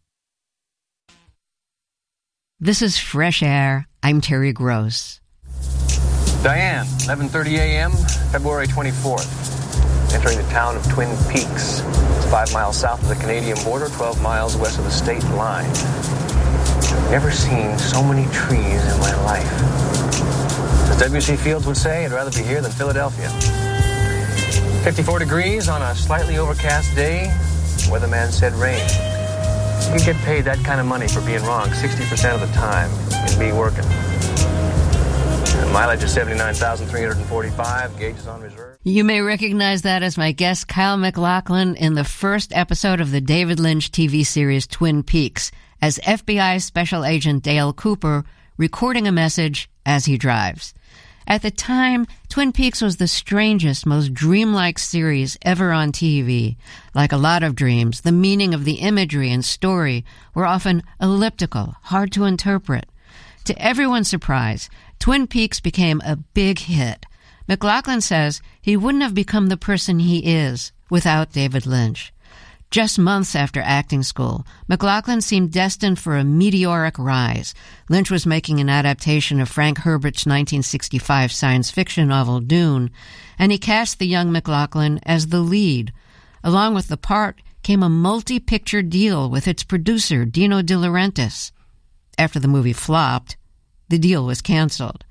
This is Fresh Air. I'm Terry Gross. Diane, eleven thirty a.m., February twenty-fourth. Entering the town of Twin Peaks. It's five miles south of the Canadian border, twelve miles west of the state line. I've never seen so many trees in my life. As W C Fields would say, I'd rather be here than Philadelphia. fifty-four degrees on a slightly overcast day. Weatherman said rain. You can get paid that kind of money for being wrong sixty percent of the time and be working. Mileage is seventy-nine thousand three hundred forty-five. Gauges on reserve. You may recognize that as my guest Kyle MacLachlan in the first episode of the David Lynch T V series Twin Peaks as F B I Special Agent Dale Cooper recording a message as he drives. At the time, Twin Peaks was the strangest, most dreamlike series ever on T V. Like a lot of dreams, the meaning of the imagery and story were often elliptical, hard to interpret. To everyone's surprise, Twin Peaks became a big hit. MacLachlan says he wouldn't have become the person he is without David Lynch. Just months after acting school, MacLachlan seemed destined for a meteoric rise. Lynch was making an adaptation of Frank Herbert's nineteen sixty-five science fiction novel Dune, and he cast the young MacLachlan as the lead. Along with the part came a multi-picture deal with its producer, Dino De Laurentiis. After the movie flopped, the deal was canceled.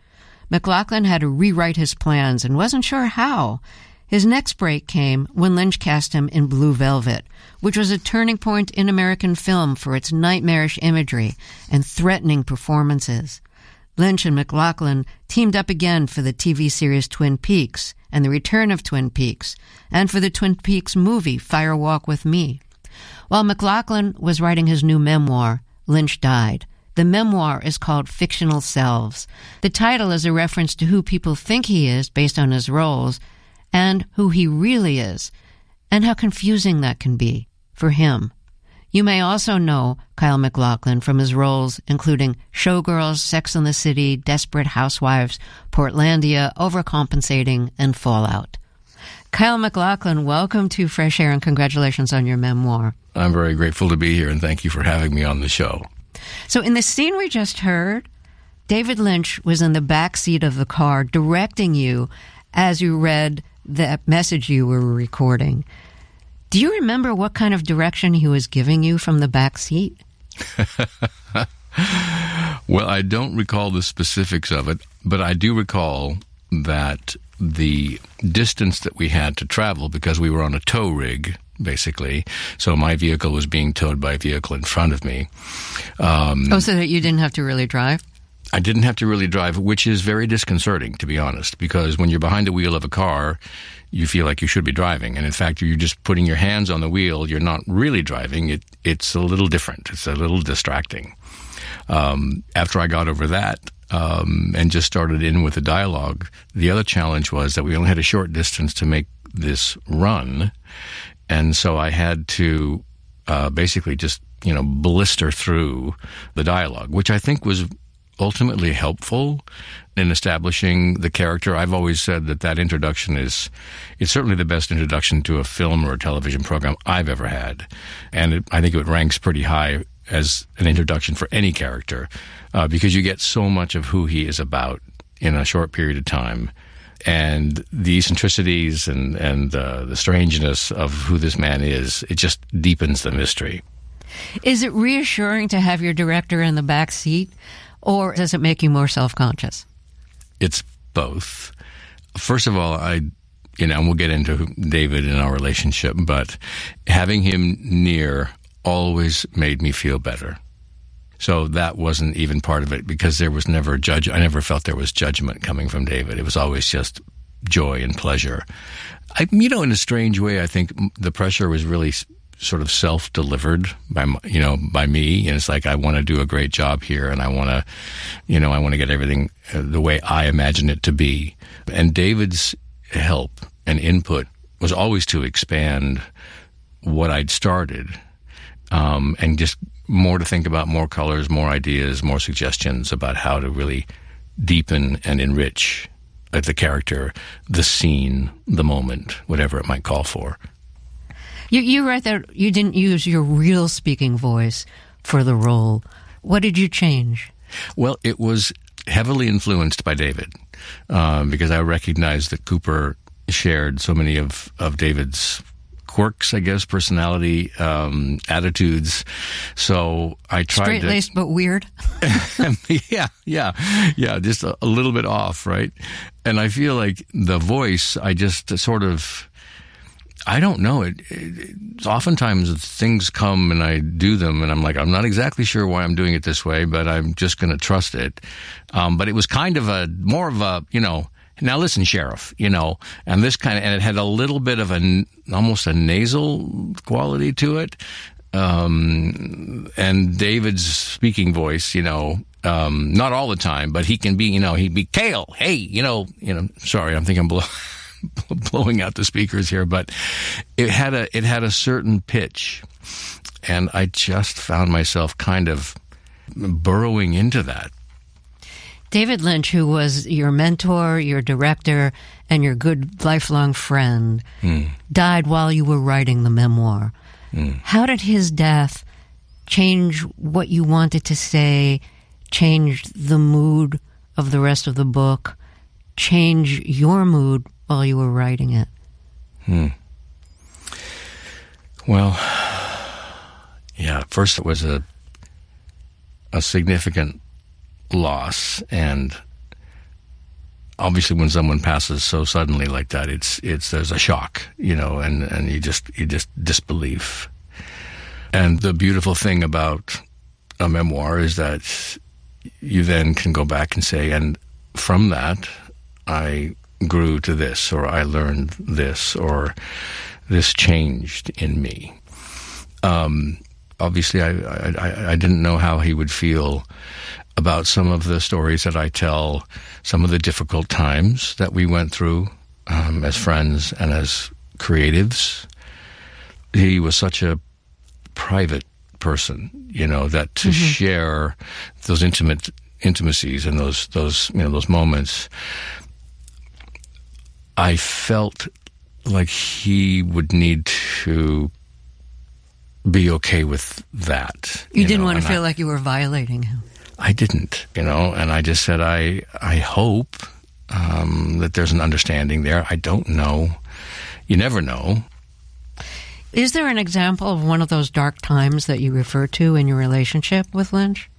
MacLachlan had to rewrite his plans and wasn't sure how. His next break came when Lynch cast him in Blue Velvet, which was a turning point in American film for its nightmarish imagery and threatening performances. Lynch and MacLachlan teamed up again for the T V series Twin Peaks and the return of Twin Peaks, and for the Twin Peaks movie Fire Walk with Me. While MacLachlan was writing his new memoir, Lynch died. The memoir is called Fictional Selves. The title is a reference to who people think he is based on his roles, and who he really is, and how confusing that can be for him. You may also know Kyle MacLachlan from his roles including Showgirls, Sex and the City, Desperate Housewives, Portlandia, Overcompensating, and Fallout. Kyle MacLachlan, welcome to Fresh Air and congratulations on your memoir. I'm very grateful to be here and thank you for having me on the show. So in the scene we just heard, David Lynch was in the back seat of the car directing you as you read the message you were recording. Do you remember what kind of direction he was giving you from the back seat? Well, I don't recall the specifics of it, but I do recall that the distance that we had to travel, because we were on a tow rig, basically, so my vehicle was being towed by a vehicle in front of me. Um, oh, so that you didn't have to really drive? I didn't have to really drive, which is very disconcerting, to be honest, because when you're behind the wheel of a car, you feel like you should be driving. And in fact, you're just putting your hands on the wheel. You're not really driving. It, it's a little different. It's a little distracting. Um, after I got over that um, and just started in with the dialogue, the other challenge was that we only had a short distance to make this run. And so I had to uh, basically just, you know, blister through the dialogue, which I think was ultimately helpful in establishing the character. I've always said that that introduction is, it's certainly the best introduction to a film or a television program I've ever had. And it, I think it ranks pretty high as an introduction for any character, uh, because you get so much of who he is about in a short period of time. And the eccentricities and, and uh, the strangeness of who this man is, it just deepens the mystery. Is it reassuring to have your director in the back seat? Or does it make you more self-conscious? It's both. First of all, I, you know, and we'll get into David and our relationship, but having him near always made me feel better. So that wasn't even part of it, because there was never judge. I never felt there was judgment coming from David. It was always just joy and pleasure. I, you know, in a strange way, I think the pressure was really sort of self-delivered by, you know, by me. And it's like, I want to do a great job here, and I want to, you know, I want to get everything the way I imagine it to be. And David's help and input was always to expand what I'd started, um, and just more to think about, more colors, more ideas, more suggestions about how to really deepen and enrich the character, the scene, the moment, whatever it might call for. You, you write that you didn't use your real speaking voice for the role. What did you change? Well, it was heavily influenced by David, um, because I recognized that Cooper shared so many of, of David's quirks, I guess, personality, um, attitudes. So I tried Straight-laced to... but weird. yeah, yeah, yeah, just a, a little bit off, right? And I feel like the voice, I just sort of... I don't know. It, it, oftentimes things come and I do them and I'm like, I'm not exactly sure why I'm doing it this way, but I'm just going to trust it. Um, but it was kind of a, more of a, you know, now listen, Sheriff, you know, and this kind of, and it had a little bit of a, almost a nasal quality to it. Um, and David's speaking voice, you know, um, not all the time, but he can be, you know, he'd be Cale. Hey, you know, you know, sorry, I'm thinking below. blowing out the speakers here, but it had a it had a certain pitch, and I just found myself kind of burrowing into that. David Lynch, who was your mentor, your director, and your good lifelong friend, mm. died while you were writing the memoir. Mm. How did his death change what you wanted to say, change the mood of the rest of the book, change your mood while you were writing it? Hmm. Well, yeah, first it was a a significant loss, and obviously when someone passes so suddenly like that, it's it's there's a shock, you know, and, and you just you just disbelief. And the beautiful thing about a memoir is that you then can go back and say, and from that, I grew to this, or I learned this, or this changed in me. Um, obviously, I, I, I didn't know how he would feel about some of the stories that I tell, some of the difficult times that we went through um, as friends and as creatives. He was such a private person, you know, that to mm-hmm. share those intimate intimacies and those those you know those moments, I felt like he would need to be okay with that. You, you didn't know? want to and feel I, like you were violating him. I didn't, you know, and I just said, I I hope um, that there's an understanding there. I don't know. You never know. Is there an example of one of those dark times that you refer to in your relationship with Lynch?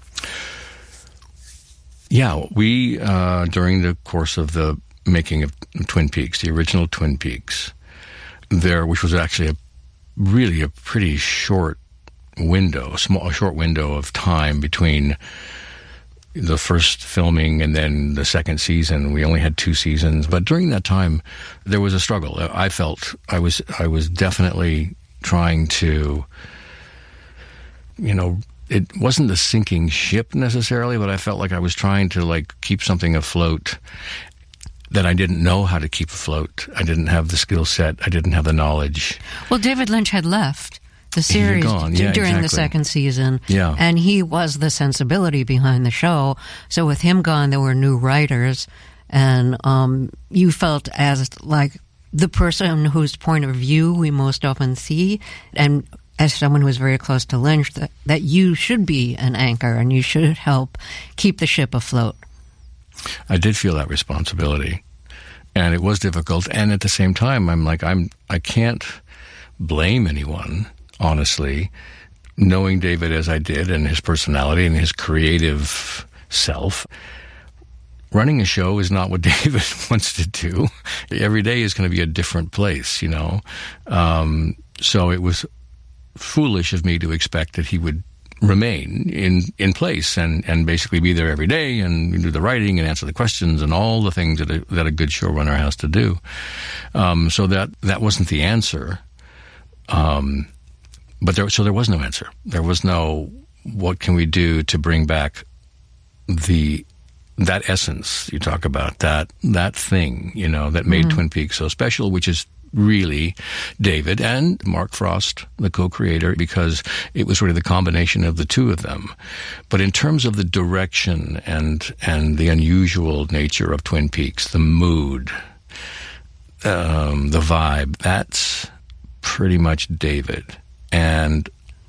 Yeah, we, uh, during the course of the making of Twin Peaks, the original Twin Peaks, there, which was actually a really a pretty short window, a small, a short window of time between the first filming and then the second season. We only had two seasons, but during that time, there was a struggle. I felt I was I was definitely trying to, you know, it wasn't the sinking ship necessarily, but I felt like I was trying to like keep something afloat that I didn't know how to keep afloat. I didn't have the skill set. I didn't have the knowledge. Well, David Lynch had left the series gone. d- Yeah, during exactly. the second season. Yeah. And he was the sensibility behind the show. So with him gone, there were new writers. And um, you felt as like the person whose point of view we most often see. And as someone who was very close to Lynch, that, that you should be an anchor and you should help keep the ship afloat. I did feel that responsibility. And it was difficult. And at the same time, I'm like, I'm, I can't blame anyone. Honestly, knowing David as I did and his personality and his creative self, running a show is not what David wants to do. Every day is going to be a different place, you know. Um, so it was foolish of me to expect that he would remain in, in place and, and basically be there every day and do the writing and answer the questions and all the things that a, that a good showrunner has to do. Um, so that, that wasn't the answer. Um, But there, so there was no answer. There was no, what can we do to bring back the, that essence you talk about, that, that thing, you know, that made mm-hmm. Twin Peaks so special, which is really David and Mark Frost, the co-creator, because it was really the combination of the two of them. But in terms of the direction and, and the unusual nature of Twin Peaks, the mood, um, the vibe, that's pretty much David. And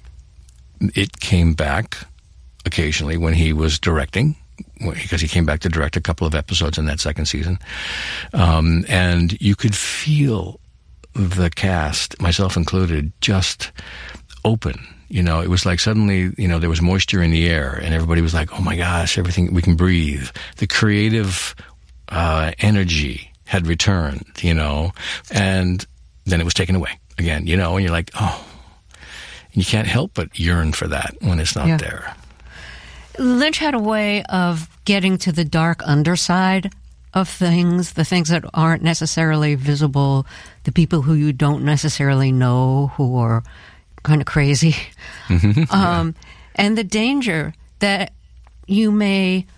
it came back occasionally when he was directing, because he came back to direct a couple of episodes in that second season. Um, and you could feel the cast, myself included, just open. You know, it was like suddenly, you know, there was moisture in the air and everybody was like, oh my gosh, everything, we can breathe. The creative uh, energy had returned, you know, and then it was taken away again, you know, and you're like, oh. You can't help but yearn for that when it's not yeah. there. Lynch had a way of getting to the dark underside of things, the things that aren't necessarily visible, the people who you don't necessarily know who are kind of crazy, Mm-hmm. um, yeah. and the danger that you may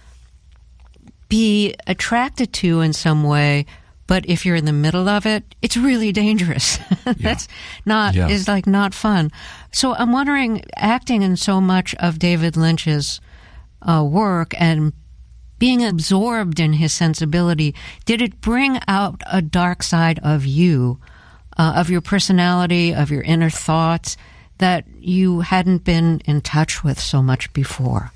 be attracted to in some way. But if you're in the middle of it, it's really dangerous. That's yeah. not, yeah. is like not fun. So I'm wondering, acting in so much of David Lynch's uh, work and being absorbed in his sensibility, did it bring out a dark side of you, uh, of your personality, of your inner thoughts that you hadn't been in touch with so much before?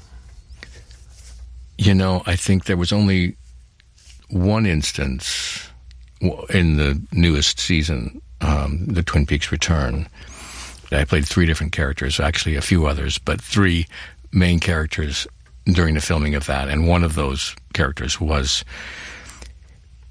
You know, I think there was only one instance in the newest season, um, the Twin Peaks Return. I played three different characters, actually a few others, but three main characters during the filming of that. And one of those characters was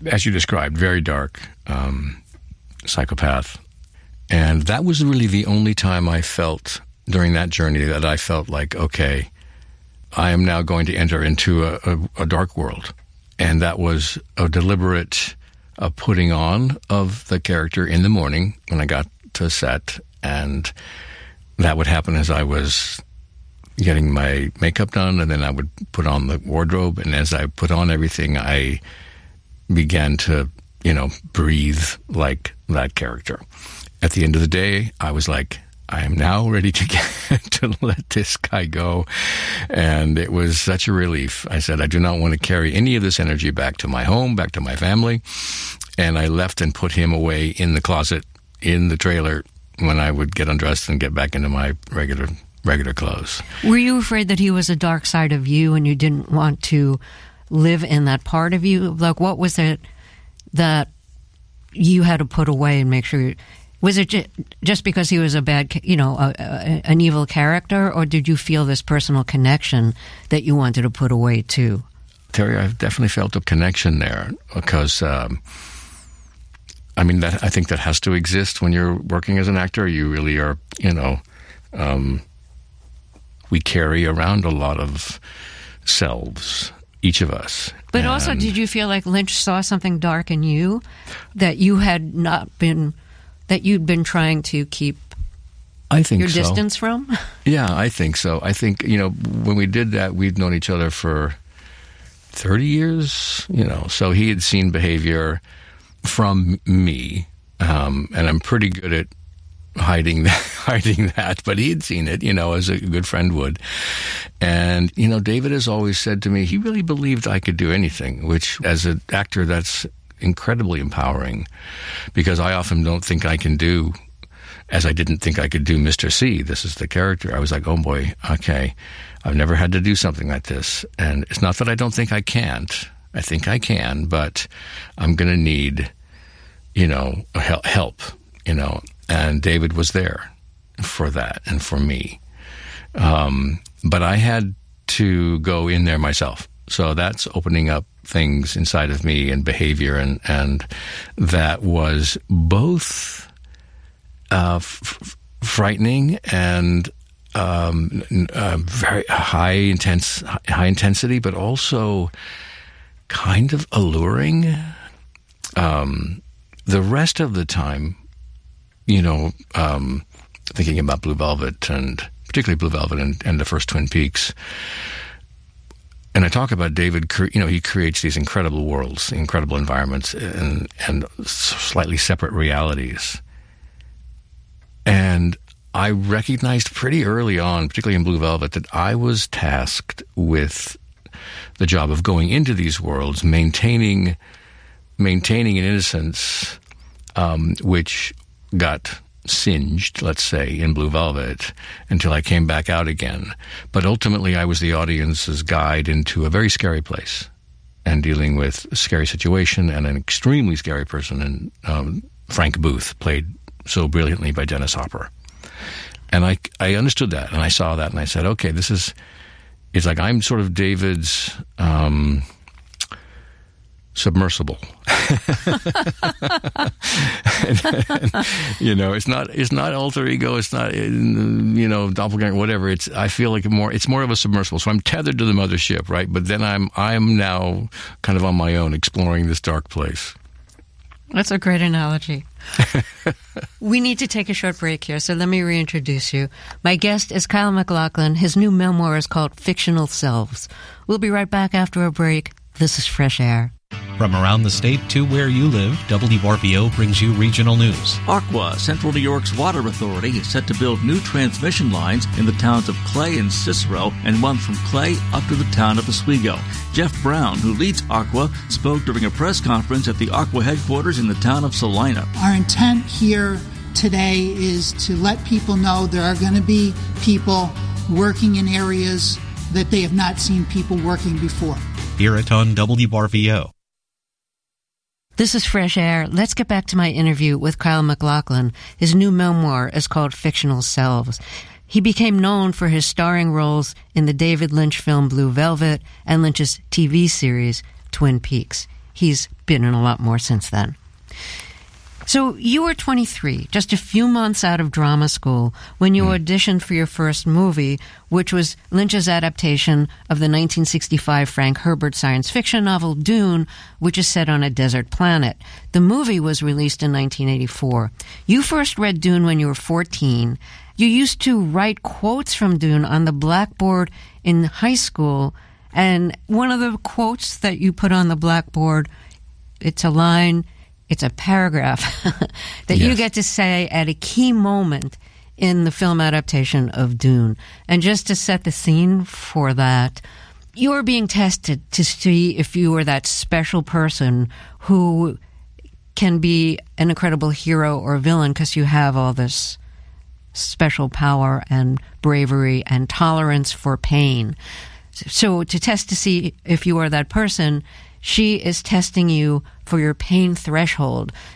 as you described, very dark um, psychopath. And that was really the only time I felt during that journey that I felt like, okay, I am now going to enter into a, a, a dark world. And that was a deliberate uh, putting on of the character in the morning when I got to set. And that would happen as I was getting my makeup done, and then I would put on the wardrobe. And as I put on everything, I began to, you know, breathe like that character. At the end of the day, I was like, I am now ready to get to let this guy go. And it was such a relief. I said, I do not want to carry any of this energy back to my home, back to my family. And I left and put him away in the closet, in the trailer, when I would get undressed and get back into my regular regular clothes. Were you afraid that he was a dark side of you and you didn't want to live in that part of you? Like, what was it that you had to put away and make sure... Was it just because he was a bad, you know, a, a, an evil character, or did you feel this personal connection that you wanted to put away too? Terry, I've definitely felt a connection there because, um, I mean, that I think that has to exist when you're working as an actor. You really are, you know, um, we carry around a lot of selves, each of us. But and also, did you feel like Lynch saw something dark in you that you had not been... that you'd been trying to keep I think your so. distance from? Yeah, I think so. I think, you know, when we did that, we'd known each other for thirty years, you know, so he had seen behavior from me, um, and I'm pretty good at hiding that, hiding that, but he had seen it, you know, as a good friend would. And, you know, David has always said to me, he really believed I could do anything, which as an actor, that's incredibly empowering, because I often don't think I can do, as I didn't think I could do Mister C. This is the character. I was like, oh boy, okay, I've never had to do something like this. And it's not that I don't think I can't. I think I can, but I'm going to need, you know, help, you know. And David was there for that and for me. Um, but I had to go in there myself. So that's opening up things inside of me and behavior, and, and that was both uh, f- frightening and um, uh, very high intense, high intensity, but also kind of alluring. Um, the rest of the time, you know, um, thinking about Blue Velvet, and particularly Blue Velvet and, and the first Twin Peaks. And I talk about David, you know, he creates these incredible worlds, incredible environments, and, and slightly separate realities. And I recognized pretty early on, particularly in Blue Velvet, that I was tasked with the job of going into these worlds, maintaining maintaining an innocence, um, which got singed, let's say, in Blue Velvet until I came back out again. But ultimately, I was the audience's guide into a very scary place and dealing with a scary situation and an extremely scary person, and um, Frank Booth, played so brilliantly by Dennis Hopper. And I, I understood that, and I saw that, and I said, okay, this is, it's like I'm sort of David's um, submersible. and, and, you know, it's not it's not alter ego, it's not, you know, doppelganger, whatever. It's I feel like more it's more of a submersible. So I'm tethered to the mothership, right? But then I'm I'm now kind of on my own, exploring this dark place. That's a great analogy. We need to take a short break here, so let me reintroduce you. My guest is Kyle MacLachlan. His new memoir is called Fictional Selves. We'll be right back after a break. This is Fresh Air. From around the state to where you live, W R V O brings you regional news. Aqua, Central New York's water authority, is set to build new transmission lines in the towns of Clay and Cicero, and one from Clay up to the town of Oswego. Jeff Brown, who leads Aqua, spoke during a press conference at the Aqua headquarters in the town of Salina. Our intent here today is to let people know there are going to be people working in areas that they have not seen people working before. Hear it on W R V O. This is Fresh Air. Let's get back to my interview with Kyle MacLachlan. His new memoir is called Fictional Selves. He became known for his starring roles in the David Lynch film Blue Velvet and Lynch's T V series Twin Peaks. he's been in a lot more since then. So you were twenty-three, just a few months out of drama school, when you mm. auditioned for your first movie, which was Lynch's adaptation of the nineteen sixty-five Frank Herbert science fiction novel Dune, which is set on a desert planet. The movie was released in nineteen eighty-four. You first read Dune when you were fourteen. You used to write quotes from Dune on the blackboard in high school, and one of the quotes that you put on the blackboard, it's a line... It's a paragraph that yes. you get to say at a key moment in the film adaptation of Dune. And just to set the scene for that, you're being tested to see if you are that special person who can be an incredible hero or villain because you have all this special power and bravery and tolerance for pain. So to test to see if you are that person, she is testing you for your pain threshold,